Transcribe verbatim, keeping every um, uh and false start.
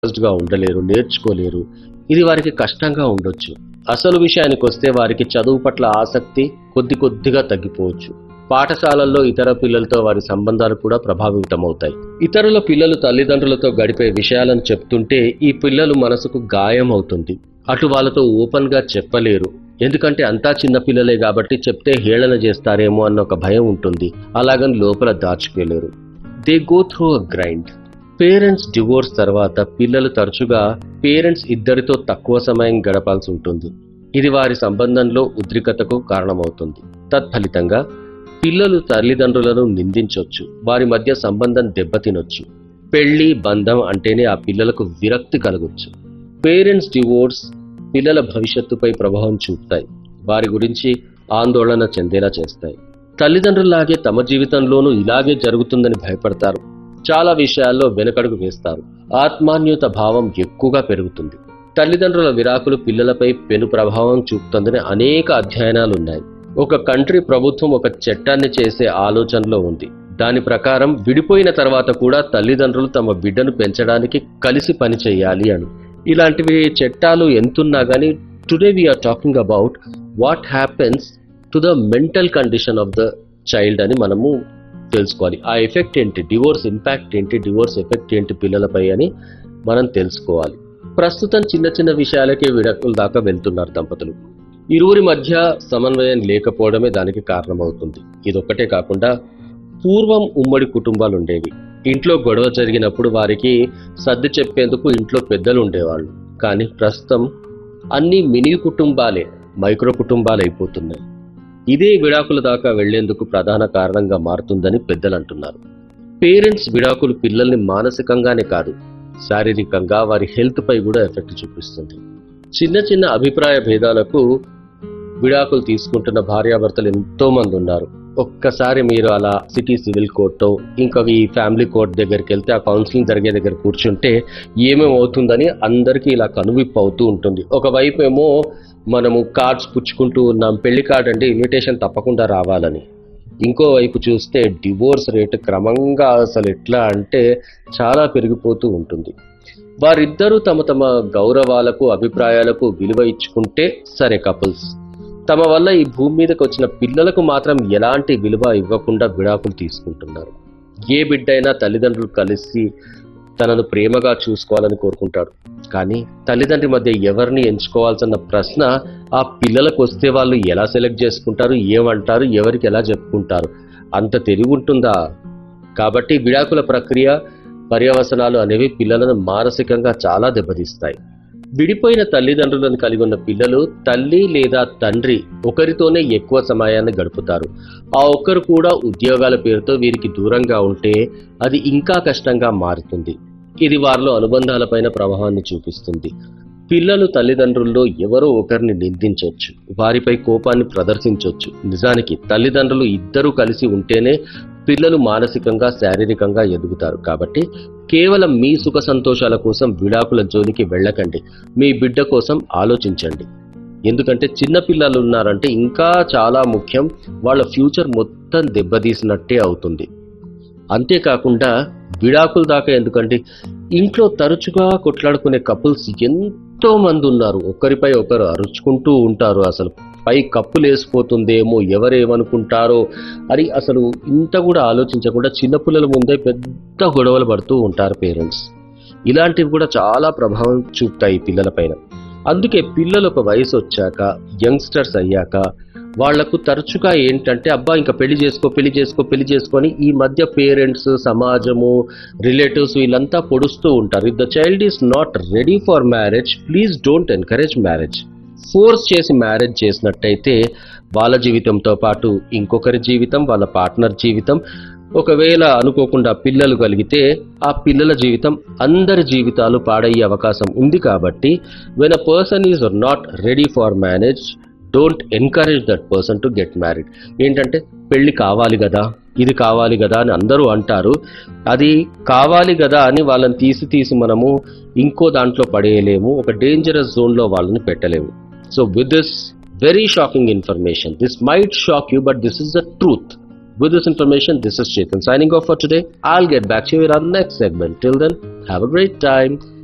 Focused గా ఉండలేరు, నేర్చుకోలేరు. ఇది వారికి కష్టంగా ఉండొచ్చు. అసలు విషయానికి వస్తే వారికి చదువు పట్ల ఆసక్తి కొద్ది కొద్దిగా తగ్గిపోవచ్చు. పాఠశాలల్లో ఇతర పిల్లలతో వారి సంబంధాలు కూడా ప్రభావితమవుతాయి. ఇతరుల పిల్లలు తల్లిదండ్రులతో గడిపే విషయాలను చెప్తుంటే ఈ పిల్లలు మనసుకు గాయం అవుతుంది. అటు వాళ్ళతో ఓపెన్ గా చెప్పలేరు. ఎందుకంటే అంతా చిన్న పిల్లలే కాబట్టి చెప్తే హేళన చేస్తారేమో అన్న ఒక భయం ఉంటుంది. అలాగని లోపల దాచుకోలేరు. They go through a grind. Parents divorce తర్వాత పిల్లలు తరచుగా పేరెంట్స్ ఇద్దరితో తక్కువ సమయం గడపాల్సి ఉంటుంది. ఇది వారి సంబంధంలో ఉద్రిక్తతకు కారణమవుతుంది. తత్ఫలితంగా పిల్లలు తల్లిదండ్రులను నిందించవచ్చు, వారి మధ్య సంబంధం దెబ్బతినొచ్చు. పెళ్లి బంధం అంటేనే ఆ పిల్లలకు విరక్తి కలగొచ్చు. పేరెంట్స్ డివోర్స్ పిల్లల భవిష్యత్తుపై ప్రభావం చూపుతాయి, వారి గురించి ఆందోళన చెందేలా చేస్తాయి. తల్లిదండ్రుల్లాగే తమ జీవితంలోనూ ఇలాగే జరుగుతుందని భయపడతారు. చాలా విషయాల్లో వెనకడుగు వేస్తారు. ఆత్మాన్యూత భావం ఎక్కువగా పెరుగుతుంది. తల్లిదండ్రుల విరాకులు పిల్లలపై పెను ప్రభావం చూపుతుందని అనేక అధ్యయనాలున్నాయి. ఒక కంట్రీ ప్రభుత్వం ఒక చట్టాన్ని చేసే ఆలోచనలో ఉంది. దాని ప్రకారం విడిపోయిన తర్వాత కూడా తల్లిదండ్రులు తమ బిడ్డను పెంచడానికి కలిసి పని చేయాలి అని. ఇలాంటివి చట్టాలు ఎంతున్నా గానీ today we are talking about what happens to the mental condition of the child అని మనము తెలుసుకోవాలి. ఆ ఎఫెక్ట్ ఏంటి, డివోర్స్ ఇంపాక్ట్ ఏంటి, డివోర్స్ ఎఫెక్ట్ ఏంటి పిల్లలపై అని మనం తెలుసుకోవాలి. ప్రస్తుతం చిన్న చిన్న విషయాలకే విడాకుల దాకా వెళ్తున్నారు దంపతులు. ఇరువురి మధ్య సమన్వయం లేకపోవడమే దానికి కారణమవుతుంది. ఇదొక్కటే కాకుండా పూర్వం ఉమ్మడి కుటుంబాలు ఉండేవి. ఇంట్లో గొడవ జరిగినప్పుడు వారికి సర్ది చెప్పేందుకు ఇంట్లో పెద్దలు ఉండేవాళ్ళు. కానీ ప్రస్తుతం అన్ని మినీ కుటుంబాలే మైక్రో కుటుంబాలు అయిపోతున్నాయి. ఇదే విడాకుల దాకా వెళ్లేందుకు ప్రధాన కారణంగా మారుతుందని పెద్దలు అంటున్నారు. పేరెంట్స్ విడాకులు పిల్లల్ని మానసికంగానే కాదు, శారీరకంగా వారి హెల్త్ పై కూడా ఎఫెక్ట్ చూపిస్తుంది. చిన్న చిన్న అభిప్రాయ భేదాలకు విడాకులు తీసుకుంటున్న భార్యాభర్తలు ఎంతో మంది ఉన్నారు. ఒక్కసారి మీరు అలా సిటీ సివిల్ కోర్టు ఇంకా ఈ ఫ్యామిలీ కోర్ట్ దగ్గరికి వెళ్తే, ఆ కౌన్సిలింగ్ జరిగే దగ్గర కూర్చుంటే ఏమేమవుతుందని అందరికీ ఇలా కనువిప్పు అవుతూ ఉంటుంది. ఒకవైపు ఏమో మనము కార్డ్స్ పుచ్చుకుంటూ ఉన్నాం, పెళ్లి కార్డ్ అంటే ఇన్విటేషన్ తప్పకుండా రావాలని. ఇంకోవైపు చూస్తే డివోర్స్ రేటు క్రమంగా అసలు ఎట్లా అంటే చాలా పెరిగిపోతూ ఉంటుంది. వారిద్దరూ తమ తమ గౌరవాలకు అభిప్రాయాలకు విలువ ఇచ్చుకుంటే సరే కపుల్స్. తమ వల్ల ఈ భూమి మీదకి వచ్చిన పిల్లలకు మాత్రం ఎలాంటి విలువ ఇవ్వకుండా విడాకులు తీసుకుంటున్నారు. ఏ బిడ్డైనా తల్లిదండ్రులు కలిసి తనను ప్రేమగా చూసుకోవాలని కోరుకుంటాడు. కానీ తల్లిదండ్రి మధ్య ఎవరిని ఎంచుకోవాల్సిన ప్రశ్న ఆ పిల్లలకు వస్తే వాళ్ళు ఎలా సెలెక్ట్ చేసుకుంటారు, ఏమంటారు, ఎవరికి ఎలా చెప్పుకుంటారు? అంత తెలివి ఉంటుందా? కాబట్టి విడాకుల ప్రక్రియ పర్యవసనాలు అనేవి పిల్లలను మానసికంగా చాలా దెబ్బతీస్తాయి. విడిపోయిన తల్లిదండ్రులను కలిగి ఉన్న పిల్లలు తల్లి లేదా తండ్రి ఒకరితోనే ఎక్కువ సమయాన్ని గడుపుతారు. ఆ ఒక్కరు కూడా ఉద్యోగాల పేరుతో వీరికి దూరంగా ఉంటే అది ఇంకా కష్టంగా మారుతుంది. ఇది వారిలో అనుబంధాలపైన ప్రభావాన్ని చూపిస్తుంది. పిల్లలు తల్లిదండ్రుల్లో ఎవరో ఒకరిని నిందించవచ్చు, వారిపై కోపాన్ని ప్రదర్శించవచ్చు. నిజానికి తల్లిదండ్రులు ఇద్దరూ కలిసి ఉంటేనే పిల్లలు మానసికంగా శారీరకంగా ఎదుగుతారు. కాబట్టి కేవలం మీ సుఖ సంతోషాల కోసం విడాకుల జోలికి వెళ్ళకండి. మీ బిడ్డ కోసం ఆలోచించండి. ఎందుకంటే చిన్న పిల్లలు ఉన్నారంటే ఇంకా చాలా ముఖ్యం, వాళ్ళ ఫ్యూచర్ మొత్తం దెబ్బతీసినట్టే అవుతుంది. అంతేకాకుండా విడాకుల దాకా ఎందుకంటే ఇంట్లో తరచుగా కొట్లాడుకునే కపుల్స్ ఎంతో మంది ఉన్నారు. ఒకరిపై ఒకరు అరుచుకుంటూ ఉంటారు. అసలు పై కప్పులు వేసిపోతుందేమో, ఎవరేమనుకుంటారో అని అసలు ఇంత కూడా ఆలోచించకుండా చిన్నపిల్లల ముందే పెద్ద గొడవలు పడుతూ ఉంటారు పేరెంట్స్. ఇలాంటివి కూడా చాలా ప్రభావం చూపుతాయి పిల్లలపైన. అందుకే పిల్లలు ఒక వయసు వచ్చాక, యంగ్స్టర్స్ అయ్యాక వాళ్లకు తరచుగా ఏంటంటే అబ్బా ఇంకా పెళ్లి చేసుకో పెళ్లి చేసుకో పెళ్లి చేసుకొని ఈ మధ్య పేరెంట్స్, సమాజము, రిలేటివ్స్ వీళ్ళంతా పొడుస్తూ ఉంటారు. If the child is not ready for marriage, please don't encourage marriage. Force చేసి మ్యారేజ్ చేసినట్టయితే వాళ్ళ జీవితంతో పాటు ఇంకొకరి జీవితం, వాళ్ళ పార్ట్నర్ జీవితం, ఒకవేళ అనుకోకుండా పిల్లలు కలిగితే ఆ పిల్లల జీవితం, అందరి జీవితాలు పాడయ్యే అవకాశం ఉంది. కాబట్టి when a person is not ready for marriage, don't encourage that person to get married. ఏంటంటే పెళ్లి కావాలి కదా, ఇది కావాలి కదా అని అందరూ అంటారు. అది కావాలి కదా అని వాళ్ళని తీసి తీసి మనము ఇంకో దాంట్లో పడేయలేము, ఒక డేంజరస్ జోన్లో వాళ్ళని పెట్టలేము. So with this very shocking information, this might shock you, but this is the truth. With this information, this is Chetan signing off for today. I'll get back to you in our next segment. Till then, have a great time.